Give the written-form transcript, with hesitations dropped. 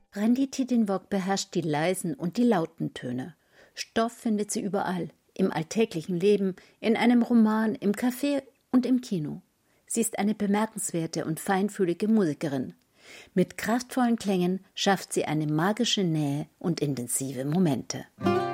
Randi Tidinwok beherrscht die leisen und die lauten Töne. Stoff findet sie überall, im alltäglichen Leben, in einem Roman, im Café und im Kino. Sie ist eine bemerkenswerte und feinfühlige Musikerin. Mit kraftvollen Klängen schafft sie eine magische Nähe und intensive Momente.